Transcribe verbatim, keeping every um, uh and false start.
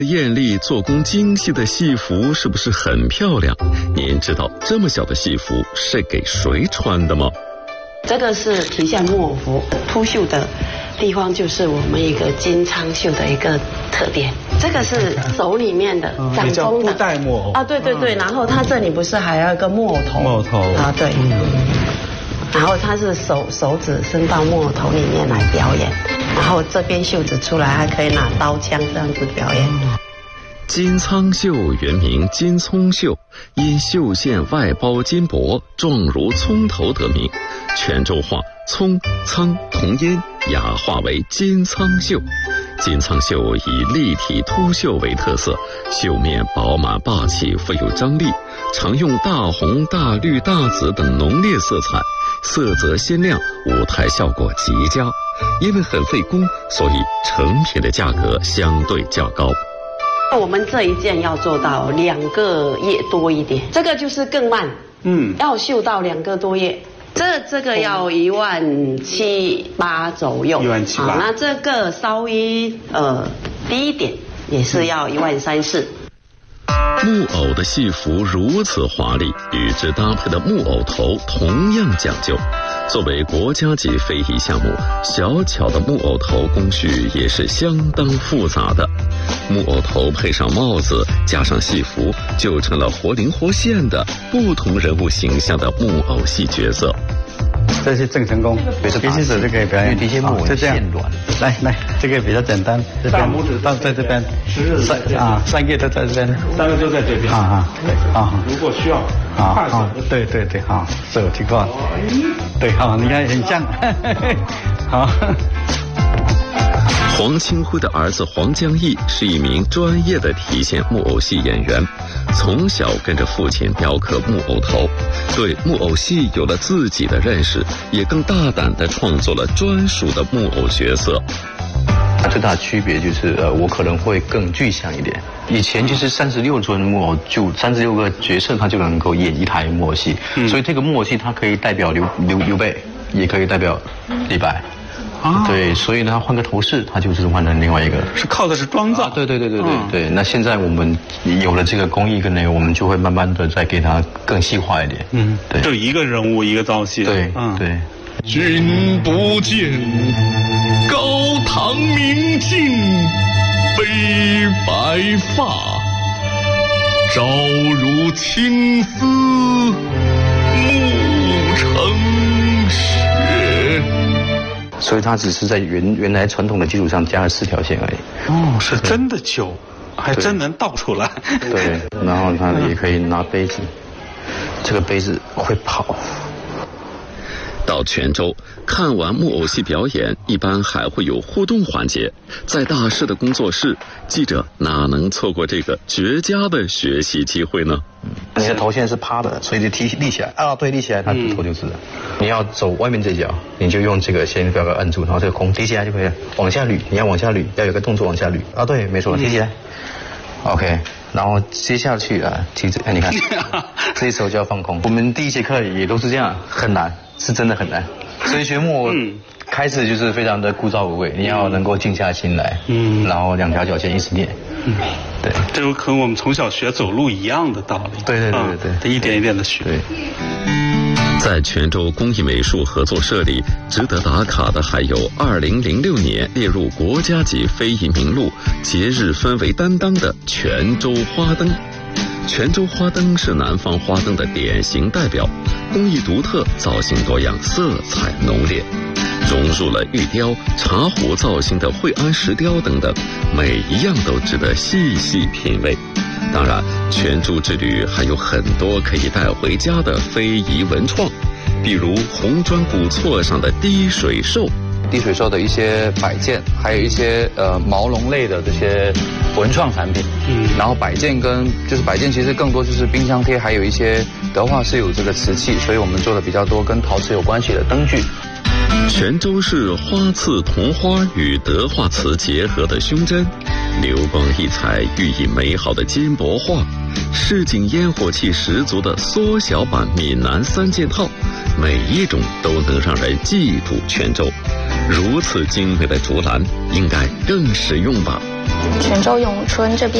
艳丽、做工精细的戏服是不是很漂亮？您知道这么小的戏服是给谁穿的吗？ 这个是体现木偶服凸绣的地方，就是我们一个金苍绣的一个特点。这个是手里面的掌中的布袋木偶啊，对对对，然后它这里不是还有一个木偶头？ 木偶头啊，对。然后它是手手指伸到木偶头里面来表演，然后这边袖子出来还可以拿刀枪这样子表演。 金苍绣原名金葱绣，因绣线外包金箔，状如葱头得名。泉州话葱苍同音，雅化为金苍绣。金苍绣以立体凸绣为特色，绣面饱满霸气，富有张力，常用大红、大绿、大紫等浓烈色彩，色泽鲜亮，舞台效果极佳。因为很费工，所以成品的价格相对较高。 我们这一件要做到两个月多一点，这个就是更慢，嗯，要绣到两个多月。这这个要一万七八左右，一万七八。那这个稍微呃低一点，也是要一万三四。 木偶的戏服如此华丽，与之搭配的木偶头同样讲究。作为国家级非遗项目，小巧的木偶头工序也是相当复杂的。木偶头配上帽子，加上戏服，就成了活灵活现的不同人物形象的木偶戏角色。 这是郑成功，鼻息手就可以表演。 因为这些木偶就这样线软。 来来，这个比较简单，这边拇指到在这边，三啊三个都在这边， 三个都在这边。 啊啊对啊， 如果需要啊啊对对对好，手提过，对好，你看很像，好。 黄清辉的儿子黄江毅是一名专业的提线木偶戏演员，从小跟着父亲雕刻木偶头，对木偶戏有了自己的认识，也更大胆地创作了专属的木偶角色。 它最大的区别就是，呃，我可能会更具象一点。以前其实三十六尊木偶，就三十六个角色，它就能够演一台木偶戏，嗯、所以这个木偶戏它可以代表刘刘刘备，也可以代表李白。啊，对，所以呢，换个头饰，它就是换成另外一个， 是靠的是妆造。 啊、对对对对对、嗯、对。那现在我们有了这个工艺跟那个，我们就会慢慢的再给它更细化一点。嗯，对。 就一个人物一个造型。 对，嗯对。 君不见，高堂明镜悲白发，朝如青丝暮成雪。 所以它只是在原原来传统的基础上加了四条线而已。 哦，是真的旧，还真能倒出来。 对，然后它也可以拿杯子，这个杯子会跑。 到泉州看完木偶戏表演，一般还会有互动环节。在大师的工作室，记者哪能错过这个绝佳的学习机会呢？ 你的头现在是趴的，所以就提立起来啊，对，立起来，它头就是了。嗯、你要走外面这脚，你就用这个先不要给它摁住，然后这个空提起来就可以了。往下捋，你要往下捋，要有个动作往下捋啊，对，没错，提起来。嗯、OK， 然后接下去啊，提着，哎，你看，这一手就要放空。我们第一节课也都是这样，很难，是真的很难。所以学木偶开始就是非常的枯燥无味，你要能够静下心来，嗯，然后两条脚先一直练。嗯，对， 这就和我们从小学走路一样的道理。 对对对对对， 得、啊、一点一点的学。 对。 在泉州工艺美术合作社里，值得打卡的还有二零零六年列入国家级非遗名录、节日氛围担当的泉州花灯。泉州花灯是南方花灯的典型代表，工艺独特，造型多样，色彩浓烈。融入了玉雕、茶壶造型的惠安石雕等等，每一样都值得细细品味。当然，泉州之旅还有很多可以带回家的非遗文创，比如红砖古厝上的滴水兽。 滴水兽的一些摆件，还有一些呃毛绒类的这些文创产品。嗯，然后摆件跟就是摆件其实更多就是冰箱贴，还有一些德化是有这个瓷器，所以我们做的比较多跟陶瓷有关系的灯具。 泉州市花刺桐花与德化瓷结合的胸针，流光溢彩寓意美好的金箔画，市井烟火气十足的缩小版闽南三件套，每一种都能让人记住泉州。如此精美的竹篮，应该更实用吧？ 泉州永春这边。